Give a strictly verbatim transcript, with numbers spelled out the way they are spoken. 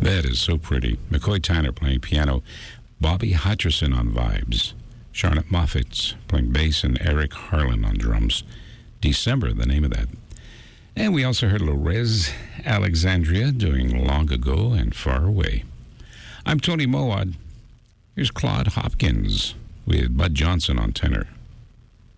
bed is so pretty. McCoy Tyner playing piano. Bobby Hutcherson on vibes. Charlotte Moffitt's playing bass, and Eric Harlan on drums. December, the name of that. And we also heard Lorez Alexandria doing Long Ago and Far Away. I'm Tony Mowat. Here's Claude Hopkins with Bud Johnson on tenor.